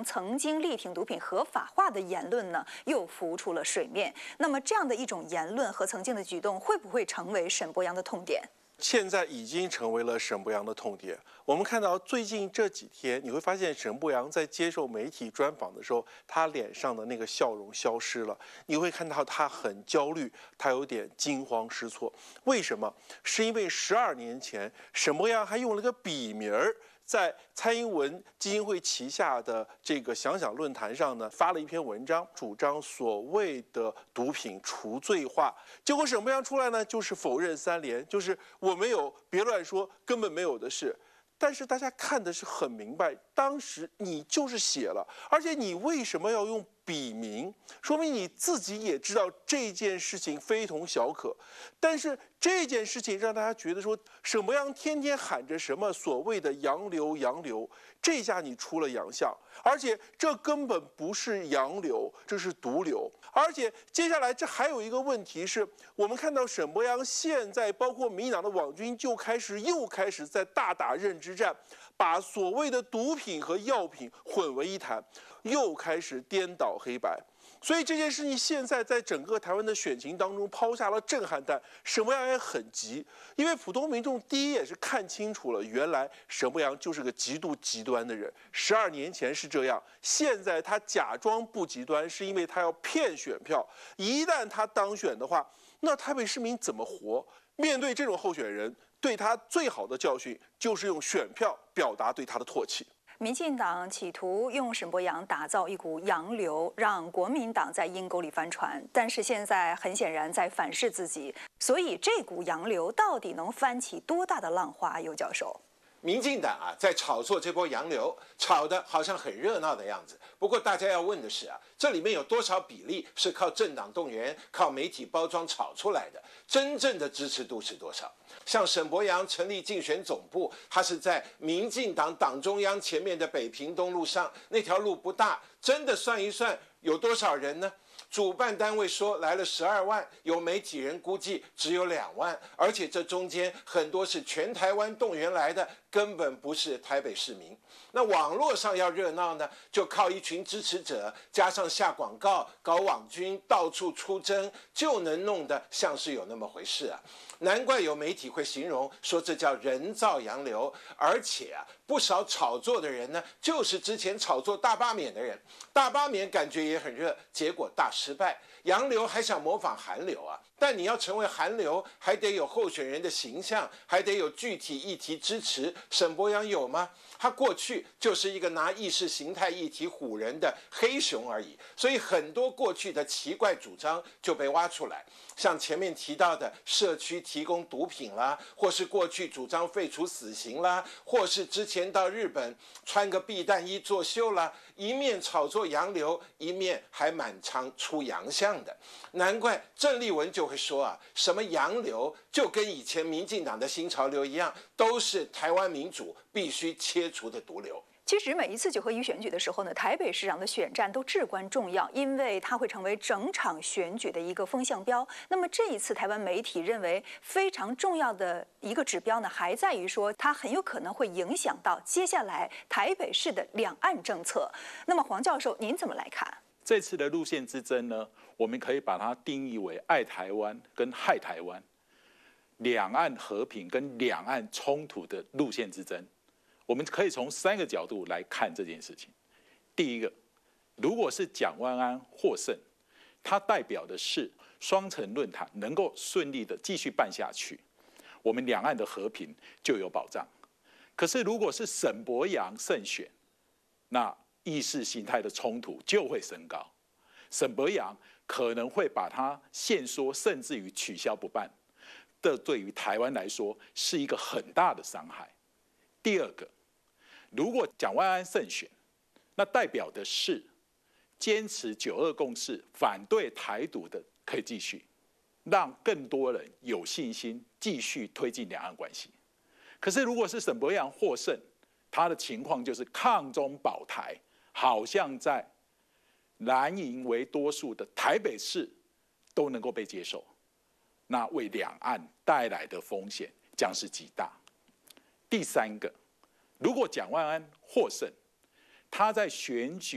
曾经力挺毒品合法化的言论呢，又浮出了水面。那么这样的一种言论和曾经的举动，会不会成为沈伯洋的痛点？ 现在已经成为了沈伯洋的痛点。我们看到最近这几天，你会发现沈伯洋在接受媒体专访的时候，他脸上的那个笑容消失了。你会看到他很焦虑，他有点惊慌失措。为什么？是因为12年前，沈伯洋还用了个笔名儿。在蔡英文基金会旗下的这个想想论坛上呢，发了一篇文章，主张所谓的毒品除罪化。结果沈伯洋出来呢，就是否认3连，就是我没有，别乱说，根本没有的事。但是大家看的是很明白，当时你就是写了，而且你为什么要用笔名？说明你自己也知道这件事情非同小可。但是这件事情让大家觉得说，沈伯洋天天喊着什么所谓的洋流，洋流，这下你出了洋相，而且这根本不是洋流，这是毒瘤。而且接下来这还有一个问题是，我们看到沈伯洋现在包括民进党的网军又开始在大打认知战，把所谓的毒品和药品混为一谈，又开始颠倒黑白。所以这件事情现在在整个台湾的选情当中抛下了震撼弹。沈伯洋也很急，因为普通民众第一也是看清楚了，原来沈伯洋就是个极度极端的人。12年前是这样，现在他假装不极端，是因为他要骗选票。一旦他当选的话，那台北市民怎么活？面对这种候选人，对他最好的教训就是用选票表达对他的唾弃。 民进党企图用沈伯洋打造一股洋流，让国民党在阴沟里翻船，但是现在很显然在反噬自己。所以这股洋流到底能翻起多大的浪花？尤教授， 民进党在炒作这波洋流，炒得好像很热闹的样子。不过大家要问的是这里面有多少比例是靠政党动员、靠媒体包装炒出来的？真正的支持度是多少？像沈伯洋成立竞选总部，他是在民进党党中央前面的北平东路上，那条路不大，真的算一算有多少人呢？主办单位说来了12万，有媒体人估计只有2万，而且这中间很多是全台湾动员来的，根本不是台北市民。那网络上要热闹呢，就靠一群支持者，加上下广告、搞网军、到处出征，就能弄得像是有那么回事难怪有媒体会形容说这叫人造洋流，而且不少炒作的人呢，就是之前炒作大罢免的人。大罢免感觉也很热，结果大失败。洋流还想模仿韩流但你要成为韩流，还得有候选人的形象，还得有具体议题支持。沈伯洋有吗？他过去就是一个拿意识形态议题唬人的黑熊而已，所以很多过去的奇怪主张就被挖出来，像前面提到的社区提供毒品啦，或是过去主张废除死刑啦，或是之前到日本穿个避弹衣作秀啦，一面炒作洋流，一面还蛮常出洋相的。难怪郑丽文就会说什么洋流就跟以前民进党的新潮流一样，都是台湾民主必须切除的毒瘤。 其实每一次9合1选举的时候呢，台北市长的选战都至关重要，因为它会成为整场选举的一个风向标。那么这一次台湾媒体认为非常重要的一个指标呢，还在于说它很有可能会影响到接下来台北市的两岸政策。那么黄教授您怎么来看？ 这次的路线之争呢，我们可以把它定义为爱台湾跟害台湾，两岸和平跟两岸冲突的路线之争。我们可以从3个角度来看这件事情。第一个，如果是蒋万安获胜，它代表的是双城论坛能够顺利的继续办下去，我们两岸的和平就有保障。可是如果是沈伯洋胜选，那意识形态的冲突就会升高，沈伯洋可能会把它限缩，甚至于取消不办，这对于台湾来说是一个很大的伤害。第二个，如果蒋万安胜选，那代表的是坚持9·2共识、反对台独的可以继续，让更多人有信心继续推进两岸关系。可是如果是沈伯洋获胜，他的情况就是抗中保台，好像在蓝营为多数的台北市都能够被接受，那为两岸带来的风险将是极大。第三个，如果蒋万安获胜，他在选举